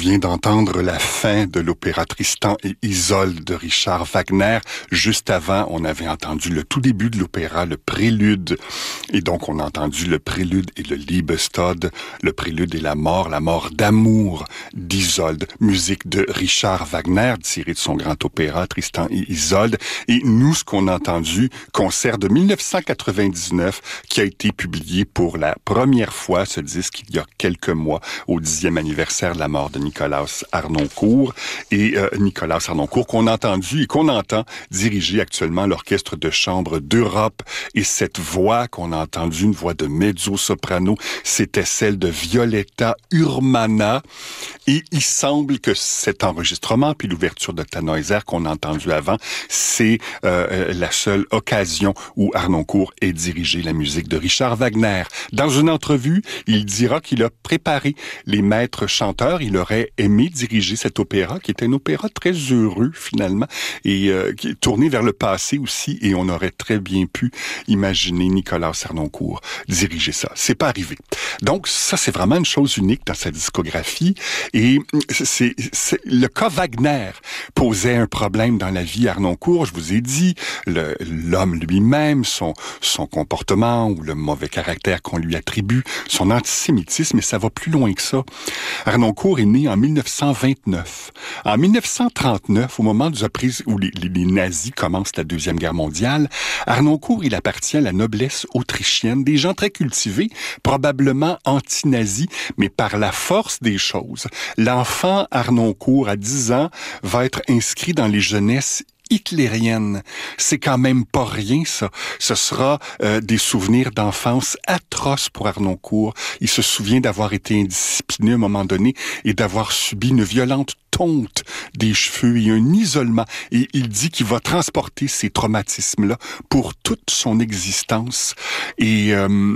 vient d'entendre la fin de l'opéra Tristan et Isolde de Richard Wagner. Juste avant, on avait entendu le tout début de l'opéra, le prélude. Et donc, on a entendu le prélude et le Liebestod, le prélude et la mort d'amour d'Isolde, musique de Richard Wagner, tirée de son grand opéra Tristan et Isolde. Et nous, ce qu'on a entendu, concert de 1999, qui a été publié pour la première fois, ce disque, il y a quelques mois, au 10e anniversaire de la mort de Nicolas Harnoncourt. Et Nicolas Harnoncourt, qu'on a entendu et qu'on entend diriger actuellement l'Orchestre de chambre d'Europe. Et cette voix qu'on a entendue, une voix de mezzo-soprano, c'était celle de Violetta Urmana. Et il semble que cet enregistrement, puis l'ouverture de Tannhäuser qu'on a entendu avant, c'est la seule occasion où Harnoncourt ait dirigé la musique de Richard Wagner. Dans une entrevue, il dira qu'il a préparé les maîtres chanteurs. Il aurait aimé diriger cet opéra, qui est un opéra très heureux, finalement, et qui est tourné vers le passé aussi, et on aurait très bien pu imaginer Nicolas Harnoncourt diriger ça. C'est pas arrivé. Donc, ça, c'est vraiment une chose unique dans sa discographie, et c'est le cas Wagner posait un problème dans la vie Harnoncourt. Je vous ai dit, l'homme lui-même, son comportement ou le mauvais caractère qu'on lui attribue, son antisémitisme, mais ça va plus loin que ça. Harnoncourt est né en 1929. En 1939, au moment où les nazis commencent la Deuxième Guerre mondiale, Harnoncourt, il appartient à la noblesse autrichienne, des gens très cultivés, probablement anti-nazis, mais par la force des choses, l'enfant Harnoncourt, à 10 ans, va être inscrit dans les jeunesses hitlérienne. C'est quand même pas rien, ça. Ce sera des souvenirs d'enfance atroces pour Harnoncourt. Il se souvient d'avoir été indiscipliné à un moment donné et d'avoir subi une violente tonte des cheveux et un isolement. Et il dit qu'il va transporter ces traumatismes-là pour toute son existence et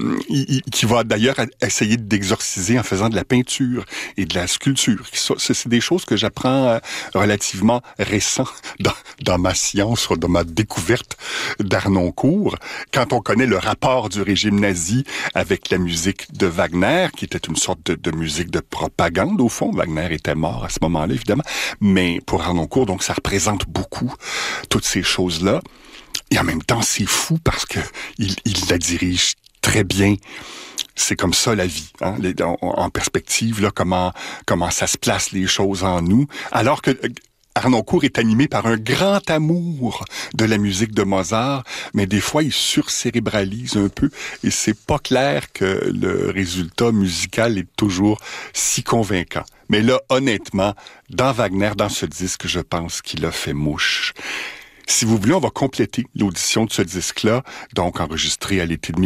qui va d'ailleurs essayer d'exorciser en faisant de la peinture et de la sculpture. C'est des choses que j'apprends relativement récent dans ma science, dans ma découverte d'Harnoncourt. Quand on connaît le rapport du régime nazi avec la musique de Wagner, qui était une sorte de musique de propagande, au fond. Wagner était mort à ce moment-là, évidemment. Mais pour Harnoncourt, donc, ça représente beaucoup toutes ces choses-là. Et en même temps, c'est fou parce que il la dirige très bien. C'est comme ça la vie, hein? En perspective, là, comment ça se place les choses en nous. Alors que Harnoncourt est animé par un grand amour de la musique de Mozart, mais des fois, il surcérébralise un peu et c'est pas clair que le résultat musical est toujours si convaincant. Mais là, honnêtement, dans Wagner, dans ce disque, je pense qu'il a fait mouche. Si vous voulez, on va compléter l'audition de ce disque-là, donc enregistré à l'été de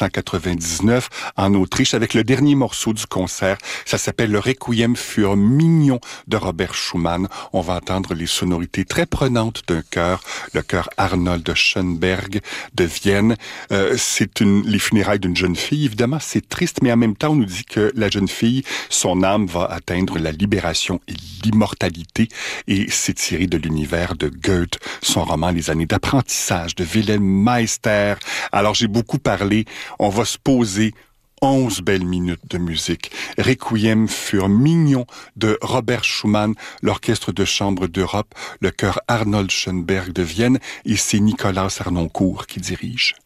1999 en Autriche, avec le dernier morceau du concert. Ça s'appelle le Requiem für Mignon de Robert Schumann. On va entendre les sonorités très prenantes d'un chœur, le chœur Arnold Schönberg de Vienne. C'est les funérailles d'une jeune fille. Évidemment, c'est triste, mais en même temps, on nous dit que la jeune fille, son âme va atteindre la libération et l'immortalité, et c'est tiré de l'univers de Goethe, son roman Les années d'apprentissage de Wilhelm Meister. Alors, j'ai beaucoup parlé. On va se poser 11 belles minutes de musique. Requiem für Mignon de Robert Schumann, l'Orchestre de chambre d'Europe, le chœur Arnold Schönberg de Vienne, et c'est Nicolas Harnoncourt qui dirige.